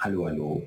Allô, allô.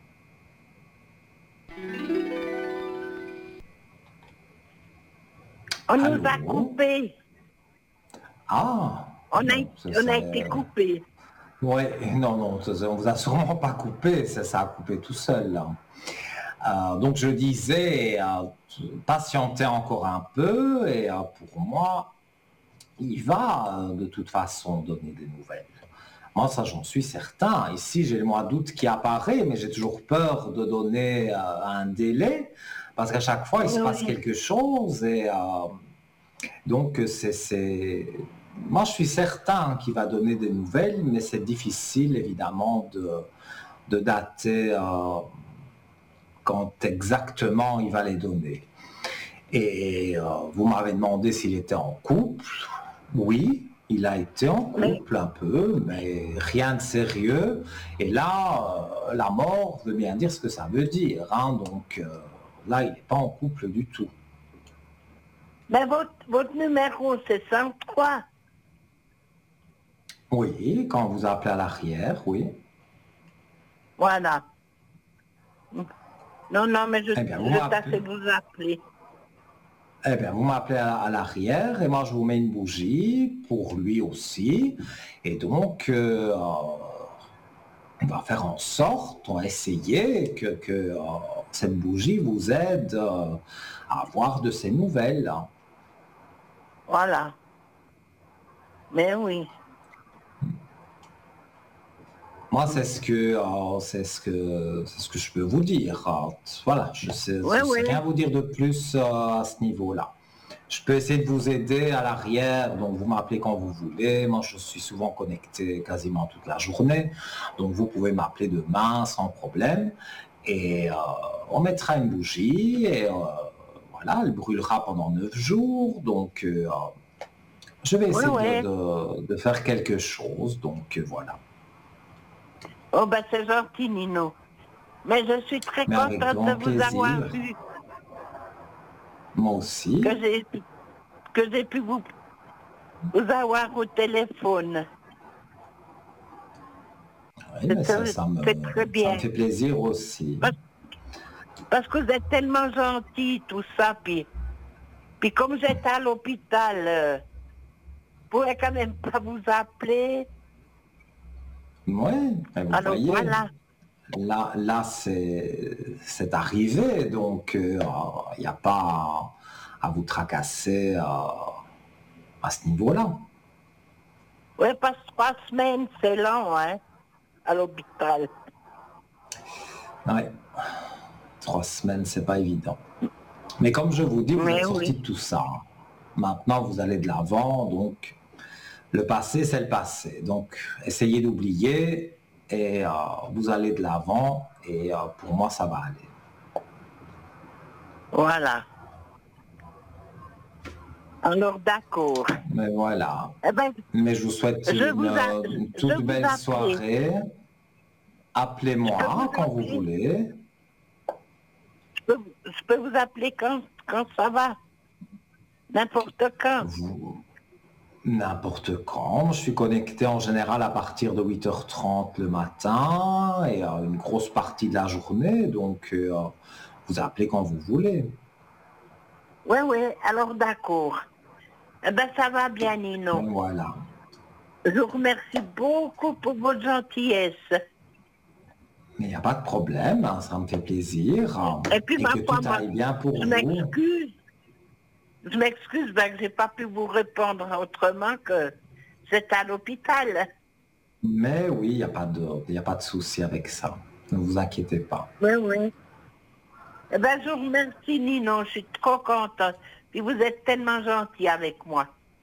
On nous a Allô. coupé. Ah, On a, bon, ça on a c'est... été coupé. Ouais, non, non, on vous a sûrement pas coupé, ça a coupé tout seul, là. Donc je disais, patientez encore un peu, et pour moi, il va de toute façon donner des nouvelles. Moi, ça, j'en suis certain. Ici, j'ai le mois d'août qui apparaît, mais j'ai toujours peur de donner un délai, parce qu'à chaque fois, il se passe Oui. quelque chose, et donc moi, je suis certain qu'il va donner des nouvelles, mais c'est difficile, évidemment, de dater quand exactement il va les donner. Et vous m'avez demandé s'il était en couple. Oui, il a été en Mais, couple un peu, mais rien de sérieux. Et là, la mort veut bien dire ce que ça veut dire, hein. Donc là, il n'est pas en couple du tout. mais votre numéro, c'est 103. Oui, quand vous appelez à l'arrière, oui. Voilà. Non, non, mais Eh bien, je tâchais de vous appeler. vous m'appelez à l'arrière et moi je vous mets une bougie pour lui aussi. Et donc, on va faire en sorte, on va essayer que cette bougie vous aide à avoir de ces nouvelles. Voilà. Mais oui. Moi, c'est ce que je peux vous dire. Voilà, je Oui, sais oui. rien vous dire de plus à ce niveau-là. Je peux essayer de vous aider à l'arrière, donc vous m'appelez quand vous voulez. Moi, je suis souvent connecté quasiment toute la journée, donc vous pouvez m'appeler demain sans problème. Et on mettra une bougie et voilà, elle brûlera pendant 9 jours. Donc, je vais Oui, essayer oui. de faire quelque chose. Donc, voilà. Oh, ben c'est gentil, Nino. Mais je suis très Mais avec contente de grand vous avoir plaisir. vu, Moi que aussi. j'ai que j'ai pu vous avoir au téléphone. Oui, mais C'est très ça me bien. fait plaisir aussi. Parce, parce que vous êtes tellement gentil, tout ça. Puis comme j'étais à l'hôpital, je pourrais quand même pas vous appeler. Oui, mais vous Alors voyez, voilà. là c'est arrivé, donc il n'y a pas à vous tracasser à ce niveau-là. Oui, parce que 3 semaines, c'est long, hein, à l'hôpital. Oui, 3 semaines, c'est pas évident. Mais comme je vous dis, vous êtes Mais sorti oui. de tout ça. Maintenant, vous allez de l'avant, donc le passé, c'est le passé. Donc, essayez d'oublier et vous allez de l'avant et pour moi, ça va aller. Voilà. Alors d'accord. Mais voilà. Eh ben, Mais je vous souhaite une je toute vous belle appelais. soirée. Je peux vous Appelez-moi quand vous appeler. voulez. Je peux vous appeler quand ça va. N'importe quand. Vous, n'importe quand. Je suis connecté en général à partir de 8h30 le matin et une grosse partie de la journée. Donc, vous appelez quand vous voulez. Oui, oui. Alors d'accord. Eh ben, ça va bien, Nino. Voilà. Je vous remercie beaucoup pour votre gentillesse. Mais il n'y a pas de problème, hein, ça me fait plaisir. Et puis, Et ma que foi, tout moi, aille bien pour je vous. m'excuse. Je m'excuse ben, que j'ai pas pu vous répondre autrement que c'est à l'hôpital. Mais oui, il y a pas de souci avec ça. Ne vous inquiétez pas. Oui, oui. Eh ben, je vous remercie, Nino. Je suis trop contente. Puis vous êtes tellement gentil avec moi.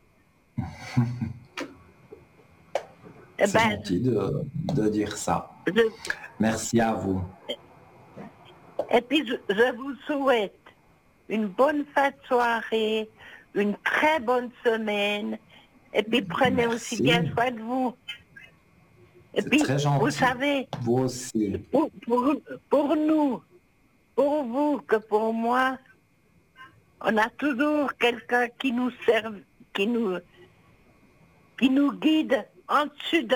Eh C'est ben, gentil de dire ça. je- Merci à vous. et puis je vous souhaite une bonne fin de soirée, une très bonne semaine. Et puis prenez aussi bien Merci. soin de vous. Et C'est puis, très vous gentil. savez, Vous aussi. pour, pour, pour nous, pour vous que pour moi, on a toujours quelqu'un qui nous serve, qui nous guide en dessus de